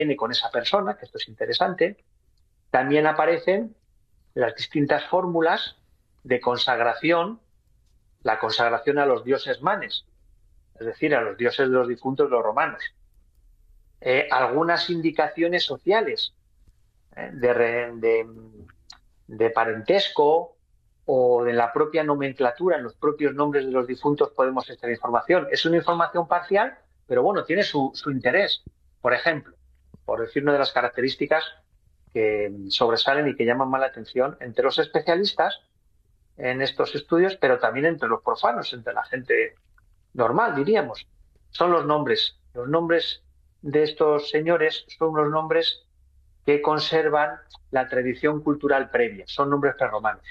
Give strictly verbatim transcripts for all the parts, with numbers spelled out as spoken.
viene con esa persona, que esto es interesante. También aparecen las distintas fórmulas de consagración, la consagración a los dioses manes, es decir, a los dioses de los difuntos de los romanos. Eh, algunas indicaciones sociales eh, de, de, de parentesco o de la propia nomenclatura, en los propios nombres de los difuntos podemos extraer información. Es una información parcial, pero bueno, tiene su, su interés. Por ejemplo, por decir una de las características que sobresalen y que llaman más la atención entre los especialistas en estos estudios, pero también entre los profanos, entre la gente normal, diríamos, son los nombres. Los nombres de estos señores son unos nombres que conservan la tradición cultural previa, son nombres prerromanos.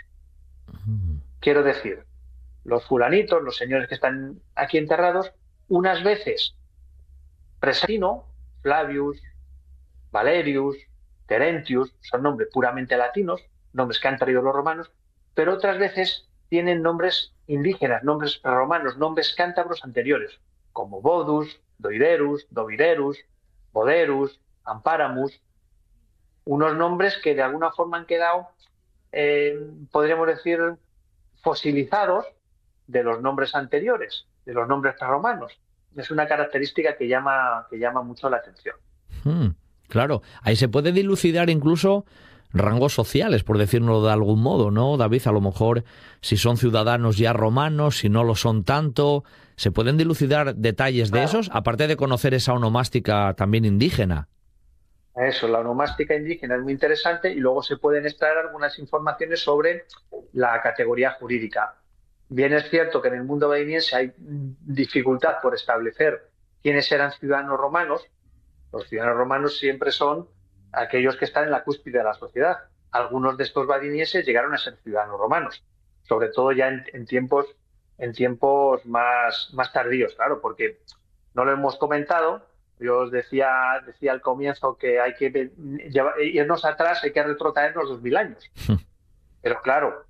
Quiero decir, los fulanitos, los señores que están aquí enterrados, unas veces Presentino, Flavius, Valerius, Terentius, son nombres puramente latinos, nombres que han traído los romanos, pero otras veces tienen nombres indígenas, nombres prerromanos, nombres cántabros anteriores, como Bodus, Doiderus, Doviderus, Boderus, Amparamus, unos nombres que de alguna forma han quedado, eh, podríamos decir, fosilizados de los nombres anteriores, de los nombres prerromanos. Es una característica que llama, que llama mucho la atención. Hmm, claro, ahí se puede dilucidar incluso rangos sociales, por decirlo de algún modo, ¿no, David? A lo mejor si son ciudadanos ya romanos, si no lo son tanto, ¿se pueden dilucidar detalles de Claro. esos? Aparte de conocer esa onomástica también indígena. Eso, la onomástica indígena es muy interesante y luego se pueden extraer algunas informaciones sobre la categoría jurídica. Bien es cierto que en el mundo valdiviense hay dificultad por establecer quiénes eran ciudadanos romanos. Los ciudadanos romanos siempre son aquellos que están en la cúspide de la sociedad. Algunos de estos valdivienses llegaron a ser ciudadanos romanos, sobre todo ya en, en tiempos, en tiempos más, más tardíos, claro, porque no lo hemos comentado. Yo os decía, decía al comienzo que hay que llevar, irnos atrás, hay que retrotraernos dos mil años. Pero claro,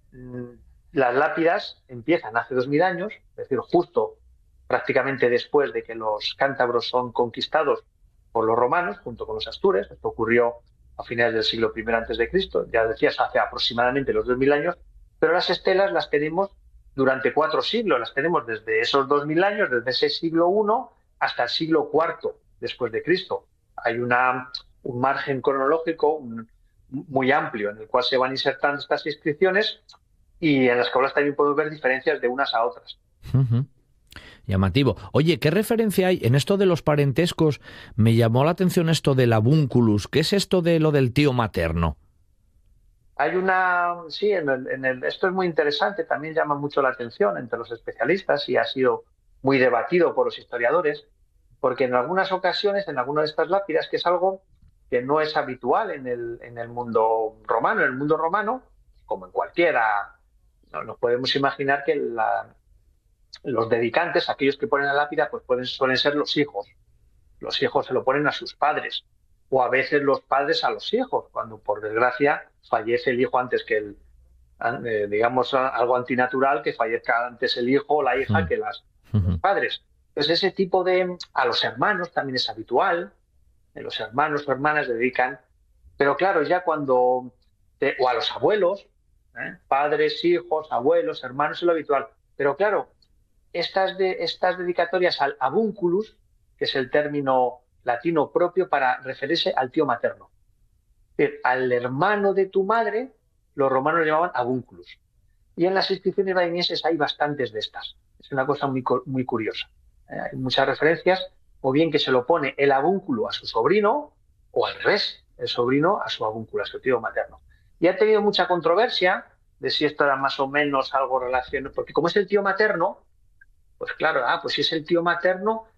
las lápidas empiezan hace dos mil años, es decir, justo prácticamente después de que los cántabros son conquistados por los romanos, junto con los astures. Esto ocurrió a finales del siglo primero antes de Cristo, ya decías, hace aproximadamente los dos mil años, pero las estelas las tenemos durante cuatro siglos, las tenemos desde esos dos mil años, desde ese siglo primero hasta el siglo cuarto después de Cristo. Hay una, un margen cronológico un, muy amplio en el cual se van insertando estas inscripciones y en las cuales también podemos ver diferencias de unas a otras. Uh-huh. Llamativo. Oye, ¿qué referencia hay en esto de los parentescos? Me llamó la atención esto del avunculus. ¿Qué es esto de lo del tío materno? Hay una, sí, en el, en el, esto es muy interesante, también llama mucho la atención entre los especialistas y ha sido muy debatido por los historiadores, porque en algunas ocasiones, en algunas de estas lápidas, que es algo que no es habitual en el, en el mundo romano, en el mundo romano, como en cualquiera, no, nos podemos imaginar que la, los dedicantes, aquellos que ponen la lápida, pues pueden, suelen ser los hijos. Los hijos se lo ponen a sus padres, o a veces los padres a los hijos, cuando por desgracia fallece el hijo antes que el, eh, digamos, algo antinatural, que fallezca antes el hijo o la hija mm. que las, uh-huh. los padres. Entonces ese tipo de, a los hermanos también es habitual, los hermanos o hermanas dedican, pero claro, ya cuando, te, o a los abuelos, ¿eh? padres, hijos, abuelos, hermanos es lo habitual, pero claro, estas, de, estas dedicatorias al avunculus, que es el término latino propio para referirse al tío materno. Es decir, al hermano de tu madre, los romanos le llamaban avunculus. Y en las inscripciones valdivienses hay bastantes de estas. Es una cosa muy, muy curiosa. ¿Eh? Hay muchas referencias, o bien que se lo pone el avúnculo a su sobrino, o al revés, el sobrino a su avúnculo, a su tío materno. Y ha tenido mucha controversia de si esto era más o menos algo relacionado, porque como es el tío materno, pues claro, ah, pues si es el tío materno,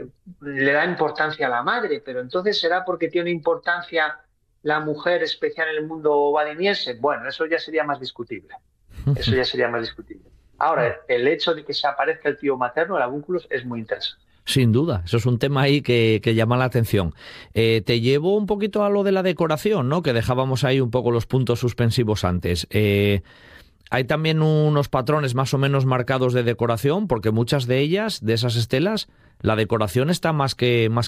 le da importancia a la madre, pero entonces ¿será porque tiene importancia la mujer especial en el mundo valdiviense? Bueno, eso ya sería más discutible. Eso ya sería más discutible. Ahora, el hecho de que se aparezca el tío materno, el avúnculos, es muy interesante. Sin duda, eso es un tema ahí que, que llama la atención. Eh, te llevo un poquito a lo de la decoración, ¿no? Que dejábamos ahí un poco los puntos suspensivos antes. Eh, hay también unos patrones más o menos marcados de decoración, porque muchas de ellas, de esas estelas, la decoración está más que, más